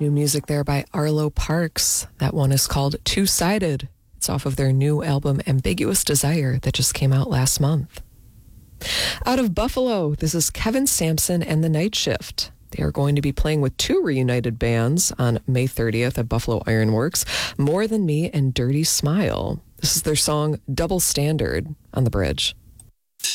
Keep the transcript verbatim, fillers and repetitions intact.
New music there by Arlo Parks. That one is called Two-Sided. It's off of their new album Ambiguous Desire that just came out last month. Out of Buffalo, this is Kevin Sampson and the Night Shift. They are going to be playing with two reunited bands on May thirtieth at Buffalo Ironworks, More Than Me and Dirty Smile. This is their song Double Standard on The Bridge.